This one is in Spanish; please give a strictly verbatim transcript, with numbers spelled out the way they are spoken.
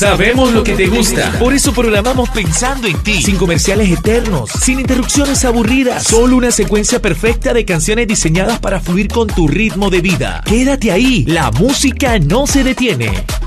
Sabemos lo que te gusta. Por eso programamos pensando en ti. Sin comerciales eternos, sin interrupciones aburridas. Solo una secuencia perfecta de canciones diseñadas para fluir con tu ritmo de vida. Quédate ahí, la música no se detiene.